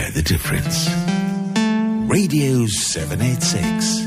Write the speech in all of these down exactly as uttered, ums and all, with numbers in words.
Try the difference. Radio seven eighty-six.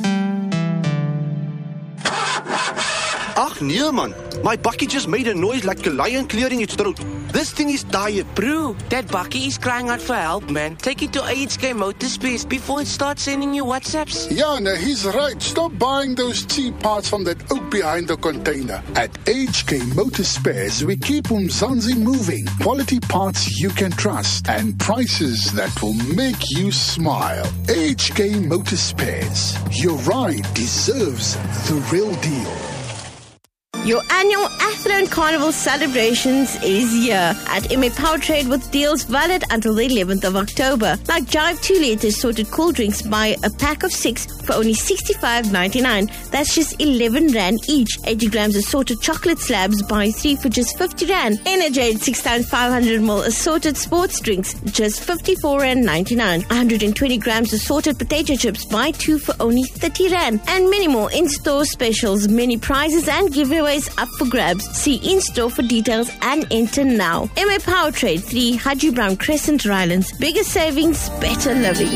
Ach nee man, my bakkie just made a noise like a lion clearing its throat. This thing is tired. Bro, that bakkie is crying out for help, man. Take it to A H K Motorspace before it starts sending you WhatsApps. Yeah, no, he's right. Stop buying those cheap parts from that oak behind the container. At A H K Motorspares, we keep Umzansi moving. Quality parts you can trust and prices that will make you smile. A H K Motorspares. Your ride deserves the real deal. Your annual Athlone Carnival celebrations is here at M A Powertrade with deals valid until the eleventh of October. Like Jive two litre sorted cool drinks, buy a pack of six for only sixty-five ninety-nine. That's just eleven rand each. eighty grams assorted chocolate slabs, buy three for just fifty rand. Energade six times five hundred milliliters assorted sports drinks, just fifty-four rand ninety-nine. one hundred twenty grams assorted potato chips, buy two for only thirty rand. And many more in-store specials, many prizes and giveaways up for grabs. See in-store for details and enter now. M A Powertrade, three Haji Brown Crescent, Rylands. Bigger savings, better living.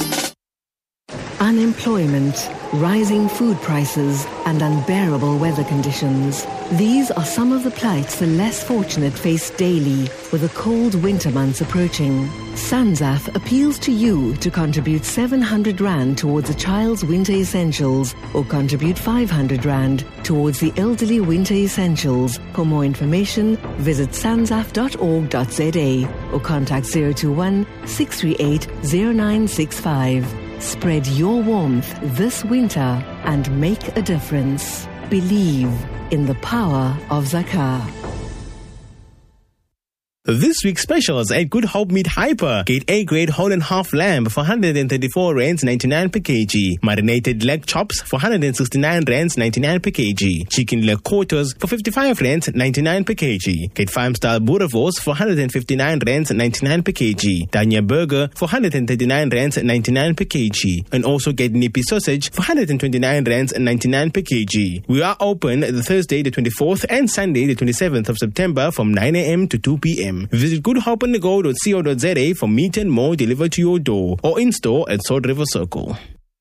Unemployment, rising food prices, and unbearable weather conditions. These are some of the plights the less fortunate face daily with the cold winter months approaching. Sanzaf appeals to you to contribute seven hundred rand towards a child's winter essentials or contribute five hundred rand towards the elderly winter essentials. For more information, visit sanzaf dot org dot z a or contact zero two one, six three eight, zero nine six five. Spread your warmth this winter and make a difference. Believe in the power of Zakah. This week's specials at Good Hope Meat Hyper. Get A grade whole and half lamb for one hundred thirty-four rands ninety-nine per kg. Marinated leg chops for one hundred sixty-nine rands ninety-nine per kg. Chicken leg quarters for fifty-five rands ninety-nine per kg. Get farm style boerewors for one hundred fifty-nine rands ninety-nine per kg. Dania burger for one hundred thirty-nine rands ninety-nine per kg. And also get nippy sausage for one hundred twenty-nine rands ninety-nine per kg. We are open the Thursday the twenty-fourth and Sunday the twenty-seventh of September from nine a.m. to two p.m. Visit good hope on the go dot co dot z a for meat and more delivered to your door or in store at Sword River Circle.